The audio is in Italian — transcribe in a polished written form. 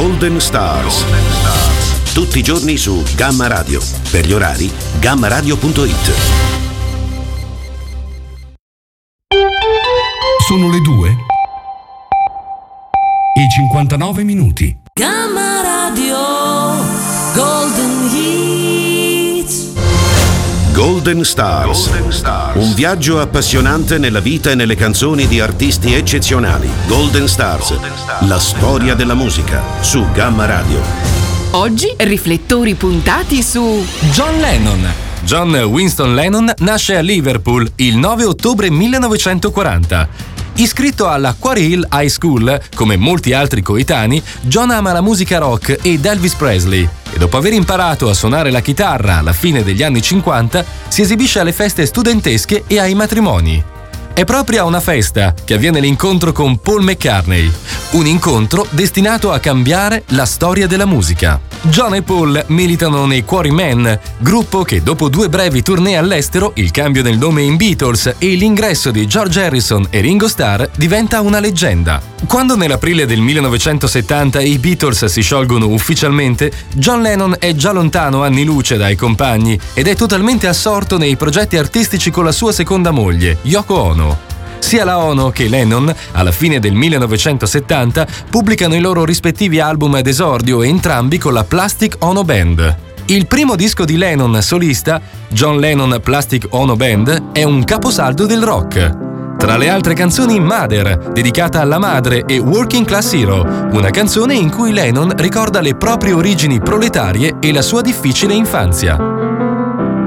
Golden Stars. Tutti i giorni su Gamma Radio. Per gli orari, gammaradio.it. Sono le 2 e 59 minuti. Gamma Radio Golden Hits. Golden Stars. Un viaggio appassionante nella vita e nelle canzoni di artisti eccezionali. Golden Stars. La storia della musica su Gamma Radio. Oggi riflettori puntati su John Lennon. John Winston Lennon nasce a Liverpool il 9 ottobre 1940. Iscritto alla Quarry Hill High School, come molti altri coetanei, John ama la musica rock ed Elvis Presley e dopo aver imparato a suonare la chitarra alla fine degli anni 50 si esibisce alle feste studentesche e ai matrimoni. È proprio a una festa che avviene l'incontro con Paul McCartney, un incontro destinato a cambiare la storia della musica. John e Paul militano nei Quarrymen, gruppo che dopo 2 brevi tournée all'estero, il cambio del nome in Beatles e l'ingresso di George Harrison e Ringo Starr diventa una leggenda. Quando nell'aprile del 1970 i Beatles si sciolgono ufficialmente, John Lennon è già lontano anni luce dai compagni ed è totalmente assorto nei progetti artistici con la sua seconda moglie, Yoko Ono. Sia la Ono che Lennon, alla fine del 1970, pubblicano i loro rispettivi album d'esordio, entrambi con la Plastic Ono Band. Il primo disco di Lennon solista, John Lennon Plastic Ono Band, è un caposaldo del rock. Tra le altre canzoni, Mother, dedicata alla madre, e Working Class Hero, una canzone in cui Lennon ricorda le proprie origini proletarie e la sua difficile infanzia.